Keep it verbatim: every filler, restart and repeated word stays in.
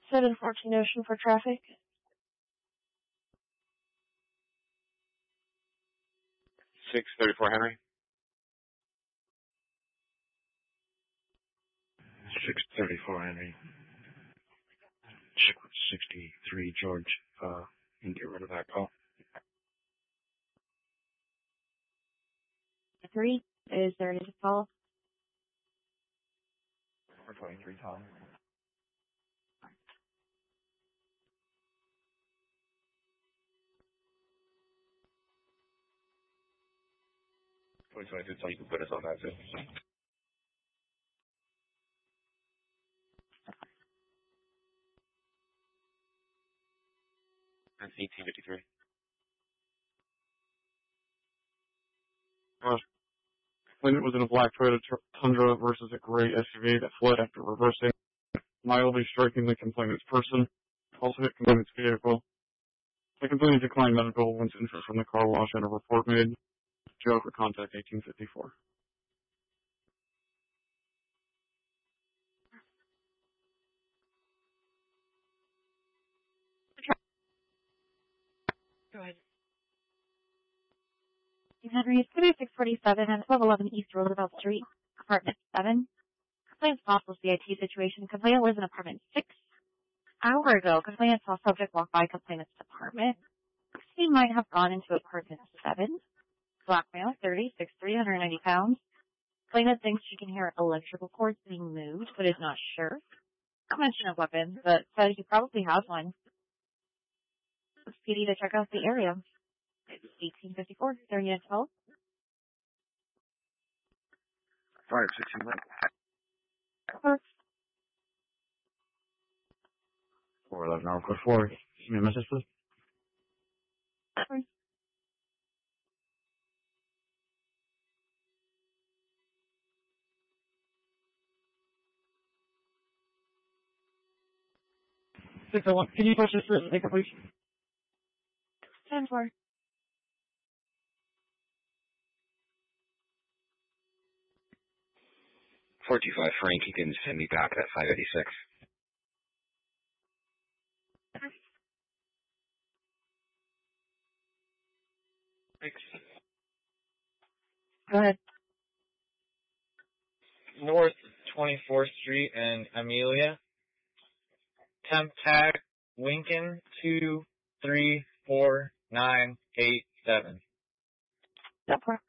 seven fourteen Ocean for traffic. six thirty-four Henry. six thirty-four Henry. Check with sixty-three George, uh, and get rid of that call. Three, is there any call? four twenty-three Tom. four twenty-three Tom, you can put us on that too. That's eighteen fifty-three. Uh, Claimant was in a black Toyota Tundra versus a gray S U V that fled after reversing, mildly striking the complainant's person, also hit complainant's vehicle. The complainant declined medical once injured from the car wash and a report made. Joe for contact eighteen fifty-four. Go ahead. Henry, it's going to be six forty-seven and twelve eleven East Roosevelt Street, apartment seven. Complainant's possible C I T situation. Complainant lives in apartment six. Hour ago, complainant saw subject walk by complainant's apartment. He might have gone into apartment seven. Black male, thirty, six three, one hundred ninety pounds. Complainant thinks she can hear electrical cords being moved, but is not sure. Not mention a weapon, but said he probably has one. P D to check out the area. eighteen fifty-four, thirty and twelve. five sixty-one. First. four eleven hour code four. Give me a message, please. Sorry. six oh one, can you push this through and make a please? ten four. four two five Frank, you can send me back at five eighty-six. Thanks. Go ahead. North twenty-fourth Street and Amelia. Temp tag Lincoln two three four nine eight seven. That part.